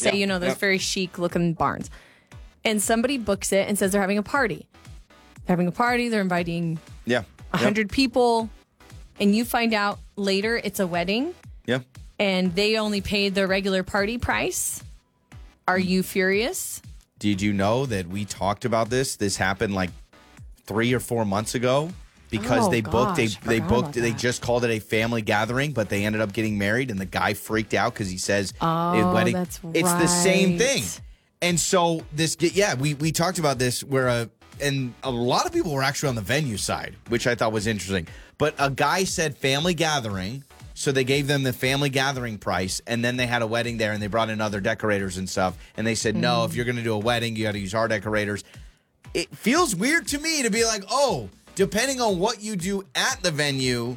just say, those very chic looking barns. And somebody books it and says they're having a party. They're having a party. They're inviting 100 people. And you find out later it's a wedding. Yeah. And they only paid the regular party price. Are you furious? Did you know that we talked about this? This happened like 3 or 4 months ago because they just called it a family gathering, but they ended up getting married and the guy freaked out because he says wedding. That's right. It's the same thing. And so we talked about this where and a lot of people were actually on the venue side, which I thought was interesting. But a guy said family gathering, so they gave them the family gathering price, and then they had a wedding there, and they brought in other decorators and stuff. And they said, no, if you're going to do a wedding, you got to use our decorators. It feels weird to me to be like, depending on what you do at the venue,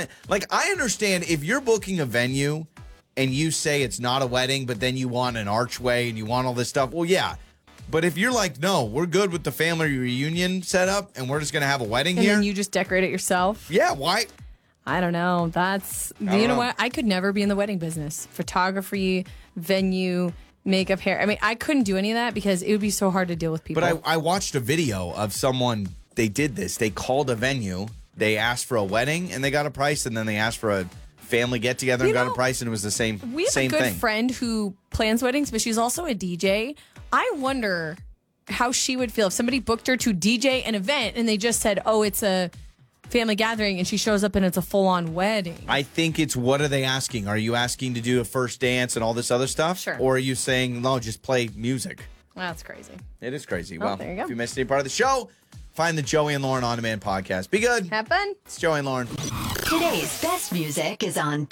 I understand if you're booking a venue and you say it's not a wedding, but then you want an archway and you want all this stuff, well, yeah. But if you're like, no, we're good with the family reunion setup and we're just going to have a wedding here. And then you just decorate it yourself? Yeah, why? I don't know. You know what? I could never be in the wedding business. Photography, venue, makeup, hair. I mean, I couldn't do any of that because it would be so hard to deal with people. But I watched a video of someone, they did this. They called a venue, they asked for a wedding and they got a price, and then they asked for a family get together and got a price, and it was the same thing. We have a good friend who plans weddings, but she's also a DJ. I wonder how she would feel if somebody booked her to DJ an event and they just said, it's a family gathering, and she shows up and it's a full-on wedding. I think it's, what are they asking? Are you asking to do a first dance and all this other stuff? Sure. Or are you saying, no, just play music? That's crazy. It is crazy. Well, there you go. If you missed any part of the show, find the Joey and Lauren On Demand podcast. Be good. Have fun. It's Joey and Lauren. Today's best music is on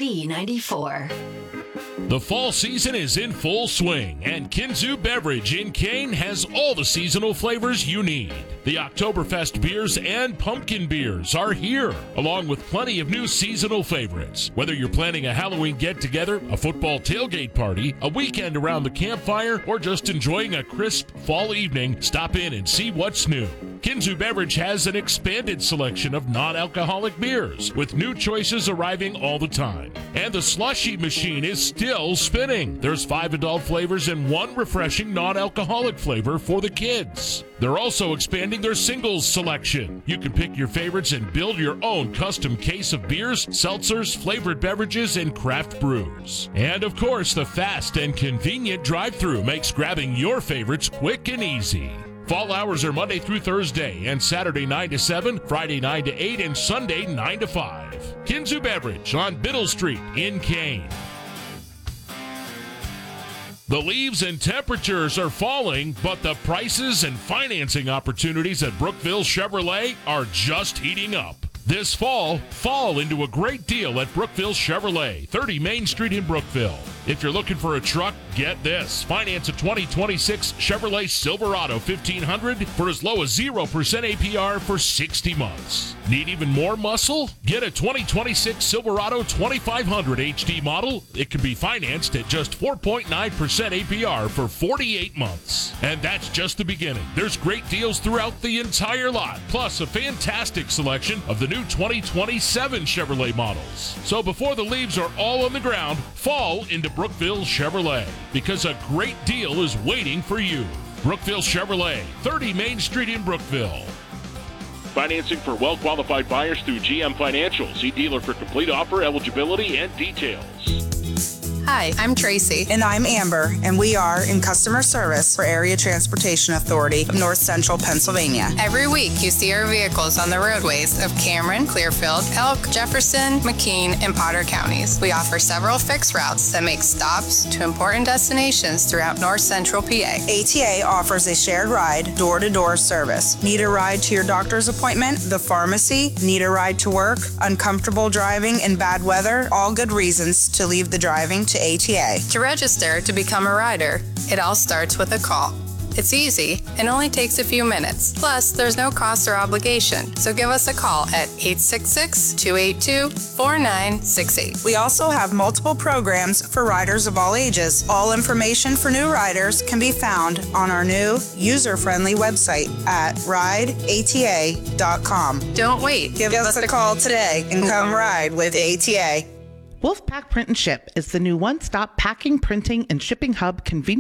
B94. The fall season is in full swing, and Kinzu Beverage in Kane has all the seasonal flavors you need. The Oktoberfest beers and pumpkin beers are here, along with plenty of new seasonal favorites. Whether you're planning a Halloween get-together, a football tailgate party, a weekend around the campfire, or just enjoying a crisp fall evening, stop in and see what's new. Kinzu Beverage has an expanded selection of non-alcoholic beers, with new choices arriving all the time. And the slushie machine is still spinning. There's 5 adult flavors and 1 refreshing non-alcoholic flavor for the kids. They're also expanding their singles selection. You can pick your favorites and build your own custom case of beers, seltzers, flavored beverages, and craft brews. And of course, the fast and convenient drive-thru makes grabbing your favorites quick and easy. Fall hours are Monday through Thursday and Saturday 9 to 7, Friday 9 to 8, and Sunday 9 to 5. Kinzu Beverage on Biddle Street in Kane. The leaves and temperatures are falling, but the prices and financing opportunities at Brookville Chevrolet are just heating up. This fall into a great deal at Brookville Chevrolet, 30 Main Street in Brookville. If you're looking for a truck, get this. Finance a 2026 Chevrolet Silverado 1500 for as low as 0% APR for 60 months. Need even more muscle? Get a 2026 Silverado 2500 HD model. It can be financed at just 4.9% APR for 48 months. And that's just the beginning. There's great deals throughout the entire lot, plus a fantastic selection of the new 2027 Chevrolet models. So before the leaves are all on the ground, fall into Brookville Chevrolet, because a great deal is waiting for you. Brookville Chevrolet, 30 Main Street in Brookville. Financing for well-qualified buyers through GM Financial. See dealer for complete offer, eligibility, and details. Hi, I'm Tracy. And I'm Amber, and we are in customer service for Area Transportation Authority of North Central Pennsylvania. Every week, you see our vehicles on the roadways of Cameron, Clearfield, Elk, Jefferson, McKean, and Potter counties. We offer several fixed routes that make stops to important destinations throughout North Central PA. ATA offers a shared ride, door-to-door service. Need a ride to your doctor's appointment, the pharmacy, need a ride to work, uncomfortable driving in bad weather, all good reasons to leave the driving to ATA. To register to become a rider, it all starts with a call. It's easy and only takes a few minutes. Plus, there's no cost or obligation. So give us a call at 866-282-4968. We also have multiple programs for riders of all ages. All information for new riders can be found on our new user-friendly website at rideata.com. Don't wait. Give us a call today and come ride with ATA. Wolfpack Print and Ship is the new one-stop packing, printing, and shipping hub convenient